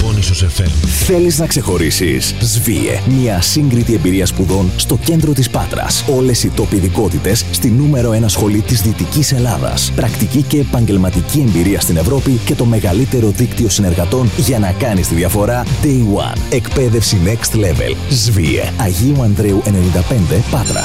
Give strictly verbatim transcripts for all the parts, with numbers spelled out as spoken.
Πελοπόννησος εφ εμ. Θέλεις να ξεχωρίσεις? Σβίε. Μια ασύγκριτη εμπειρία σπουδών στο κέντρο της Πάτρας. Όλες οι τόποι ειδικότητες στη νούμερο ένα σχολή της Δυτικής Ελλάδας. Πρακτική και επαγγελματική εμπειρία στην Ευρώπη και το μεγαλύτερο δίκτυο συνεργατών για να κάνεις τη διαφορά day one. Εκπαίδευση next level. Σβίε. Αγίου Ανδρέου ενενήντα πέντε, Πάτρα.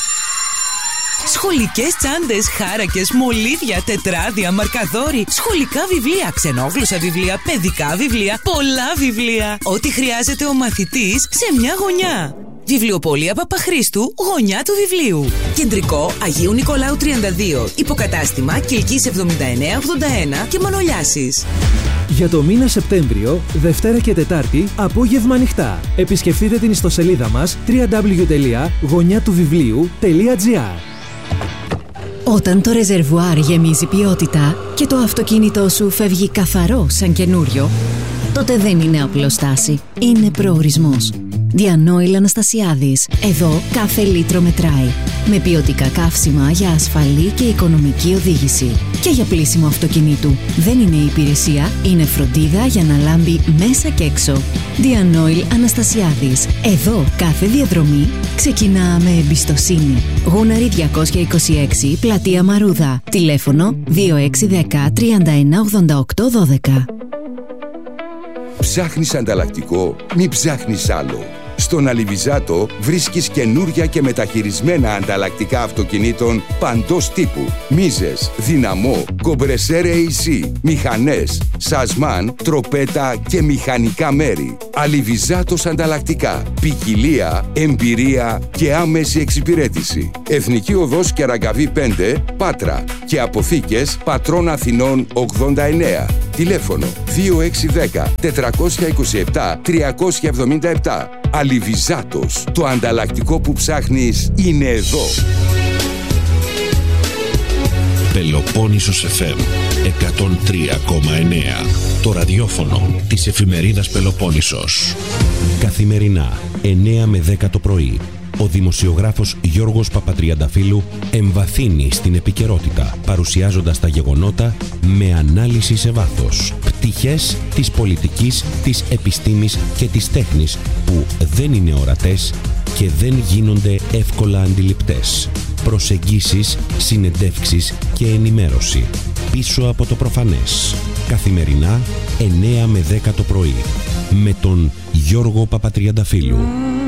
Σχολικές τσάντες, χάρακες, μολύβια, τετράδια, μαρκαδόροι, σχολικά βιβλία, ξενόγλωσσα βιβλία, παιδικά βιβλία, πολλά βιβλία. Ό,τι χρειάζεται ο μαθητής σε μια γωνιά. Βιβλιοπωλεία Παπαχρήστου, γωνιά του βιβλίου. Κεντρικό Αγίου Νικολάου τριάντα δύο. Υποκατάστημα Κιλκής εβδομήντα εννέα ογδόντα ένα και Μανολιάσης. Για το μήνα Σεπτέμβριο, Δευτέρα και Τετάρτη, απόγευμα ανοιχτά. Επισκεφτείτε την ιστοσελίδα μας double-u double-u double-u τελεία γωνιά του βιβλίου τελεία τζι άρ. Όταν το ρεζερβουάρ γεμίζει ποιότητα και το αυτοκίνητό σου φεύγει καθαρό σαν καινούριο, τότε δεν είναι απλοστάση, είναι προορισμός. Διανόηλ Αναστασιάδης. Εδώ κάθε λίτρο μετράει. Με ποιοτικά καύσιμα για ασφαλή και οικονομική οδήγηση. Και για πλύσιμο αυτοκινήτου. Δεν είναι υπηρεσία, είναι φροντίδα για να λάμπει μέσα και έξω. Διανόηλ Αναστασιάδης. Εδώ κάθε διαδρομή ξεκινά με εμπιστοσύνη. Γούναρη διακόσια είκοσι έξι, Πλατεία Μαρούδα. Τηλέφωνο δύο έξι ένα μηδέν τριάντα ένα ογδόντα οκτώ δώδεκα. Ψάχνεις ανταλλακτικό, μη ψάχνεις άλλο. Στον Αλιβιζάτο βρίσκεις καινούρια και μεταχειρισμένα ανταλλακτικά αυτοκινήτων παντός τύπου. Μίζες, δυναμό, κομπρεσέρ έι σι, μηχανές, σασμάν, τροπέτα και μηχανικά μέρη. Αλιβιζάτος ανταλλακτικά. Ποικιλία, εμπειρία και άμεση εξυπηρέτηση. Εθνική Οδός Κεραγκαβή πέντε, Πάτρα. Και αποθήκες Πατρών Αθηνών ογδόντα εννέα. Τηλέφωνο δύο έξι ένα μηδέν τετρακόσια είκοσι επτά τριακόσια εβδομήντα επτά. Αλιβιζάτος. Το ανταλλακτικό που ψάχνεις είναι εδώ. Πελοπόννησος εφ εμ εκατόν τρία κόμμα εννέα. Το ραδιόφωνο της εφημερίδας Πελοπόννησος. Καθημερινά εννέα με δέκα το πρωί, ο δημοσιογράφος Γιώργος Παπατριανταφύλου εμβαθύνει στην επικαιρότητα, παρουσιάζοντας τα γεγονότα με ανάλυση σε βάθος. Πτυχές της πολιτικής, της επιστήμης και της τέχνης που δεν είναι ορατές και δεν γίνονται εύκολα αντιληπτές. Προσεγγίσεις, συνεντεύξεις και ενημέρωση. Πίσω από το προφανές. Καθημερινά εννέα με δέκα το πρωί. Με τον Γιώργο Παπατριανταφύλου.